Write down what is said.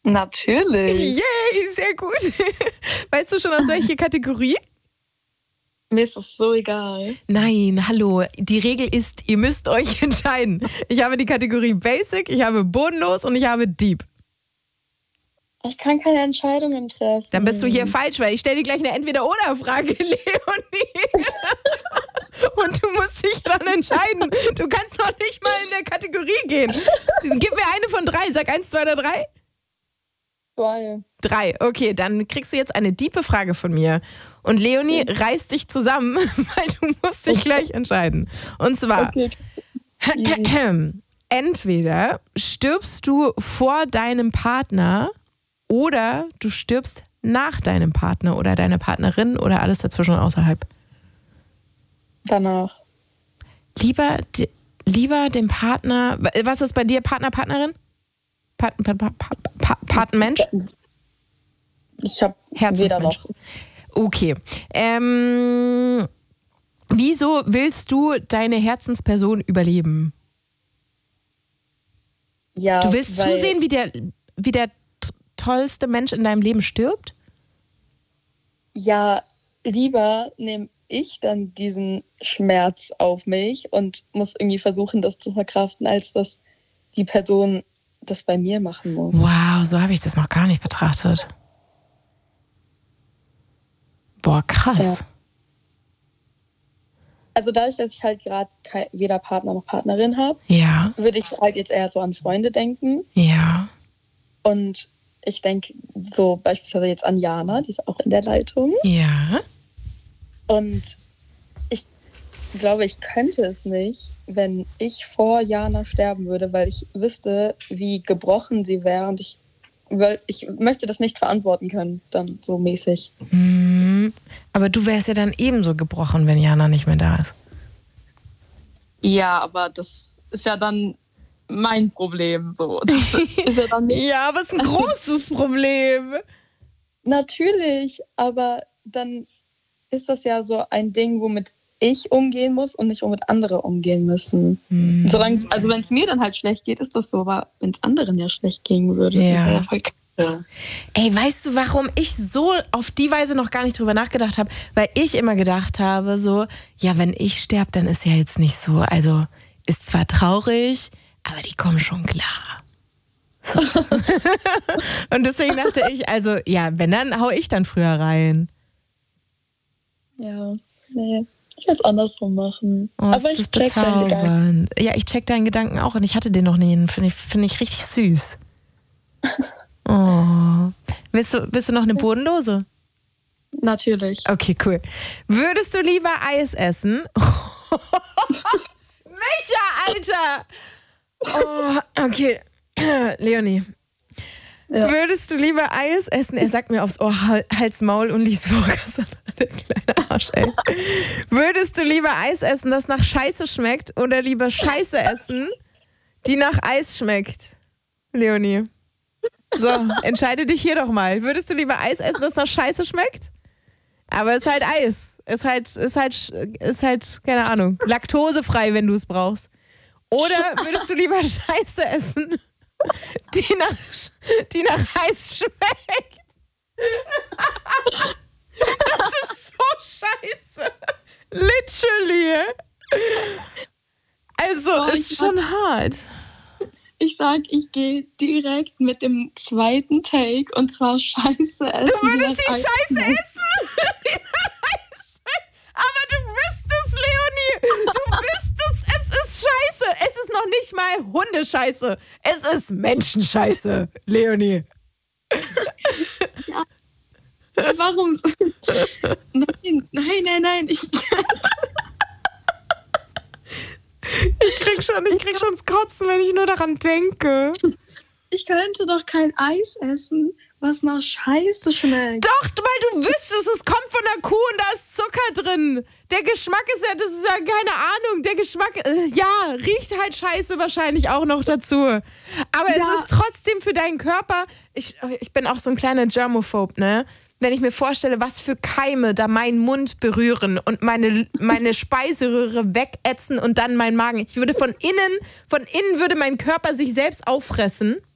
Natürlich. Yay, sehr gut. Weißt du schon, aus welcher Kategorie? Mir ist das so egal. Nein, hallo. Die Regel ist, ihr müsst euch entscheiden. Ich habe die Kategorie Basic, ich habe Bodenlos und ich habe Deep. Ich kann keine Entscheidungen treffen. Dann bist du hier falsch, weil ich stelle dir gleich eine Entweder-Oder-Frage, Leonie. Und du musst dich dann entscheiden. Du kannst noch nicht mal in der Kategorie gehen. Gib mir eine von 3. Sag 1, 2 oder 3. 2. 3. Okay, dann kriegst du jetzt eine diepe Frage von mir. Und Leonie, reiß dich zusammen, weil du musst dich gleich entscheiden. Und zwar, entweder stirbst du vor deinem Partner oder du stirbst nach deinem Partner oder deiner Partnerin oder alles dazwischen außerhalb. Danach. Lieber dem Partner, was ist bei dir, Partner, Partnerin? Patenmensch? Ich habe Herzensmensch. Okay. Wieso willst du deine Herzensperson überleben? Ja, du willst zusehen, wie der tollste Mensch in deinem Leben stirbt? Ja, lieber nehme ich dann diesen Schmerz auf mich und muss irgendwie versuchen, das zu verkraften, als dass die Person das bei mir machen muss. Wow, so habe ich das noch gar nicht betrachtet. Boah, krass. Ja. Also dadurch, dass ich halt gerade weder Partner noch Partnerin habe, ja, würde ich halt jetzt eher so an Freunde denken. Ja. Und ich denke so beispielsweise jetzt an Jana, die ist auch in der Leitung. Ja. Und ich glaube, ich könnte es nicht, wenn ich vor Jana sterben würde, weil ich wüsste, wie gebrochen sie wäre und ich möchte das nicht verantworten können, dann so mäßig. Aber du wärst ja dann ebenso gebrochen, wenn Jana nicht mehr da ist. Ja, aber das ist ja dann mein Problem. So. Das ist ja, dann nicht ja, aber es ist ein großes Problem. Natürlich, aber dann ist das ja so ein Ding, womit ich umgehen muss und nicht womit andere umgehen müssen. Also wenn es mir dann halt schlecht geht, ist das so, aber wenn es anderen ja schlecht gehen würde, ja. Ja voll kacke. Ey, weißt du, warum ich so auf die Weise noch gar nicht drüber nachgedacht habe? Weil ich immer gedacht habe, so, ja, wenn ich sterbe, dann ist ja jetzt nicht so, also ist zwar traurig, aber die kommen schon klar. So. Und deswegen dachte ich, also, ja, wenn, dann hau ich dann früher rein. Ja, nee. Ich will es andersrum machen. Oh, aber ich check deinen Gedanken. Ja, ich check deinen Gedanken auch und ich hatte den noch nie. Finde ich richtig süß. Oh. Willst du noch eine Bodenlose? Natürlich. Okay, cool. Würdest du lieber Eis essen? Micha, Alter! Oh, okay. Leonie. Ja. Würdest du lieber Eis essen? Er sagt mir aufs Ohr, Hals, Maul und liest vor. Der kleine Arsch, ey. Würdest du lieber Eis essen, das nach Scheiße schmeckt, oder lieber Scheiße essen, die nach Eis schmeckt? Leonie. So, entscheide dich hier doch mal. Würdest du lieber Eis essen, das nach Scheiße schmeckt? Aber es ist halt Eis. Ist halt, keine Ahnung, laktosefrei, wenn du es brauchst. Oder würdest du lieber Scheiße essen, die nach Eis schmeckt? Das ist so scheiße. Literally. Also, ist schon hart. Ich sag, ich gehe direkt mit dem zweiten Take und zwar Scheiße essen. Du würdest die Scheiße essen? Aber du bist es, Leonie. Du bist es. Es ist Scheiße. Es ist noch nicht mal Hundescheiße. Es ist Menschenscheiße, Leonie. Ja. Warum? Nein. Ich krieg schon das Kotzen, wenn ich nur daran denke. Ich könnte doch kein Eis essen, was nach Scheiße schmeckt. Doch, weil du wüsstest, es kommt von der Kuh und da ist Zucker drin. Der Geschmack ist ja, das ist ja keine Ahnung. Der Geschmack, ja, riecht halt Scheiße wahrscheinlich auch noch dazu. Aber ja. Es ist trotzdem für deinen Körper, ich bin auch so ein kleiner Germophob, ne? Wenn ich mir vorstelle, was für Keime da meinen Mund berühren und meine Speiseröhre wegätzen und dann meinen Magen. Von innen würde mein Körper sich selbst auffressen.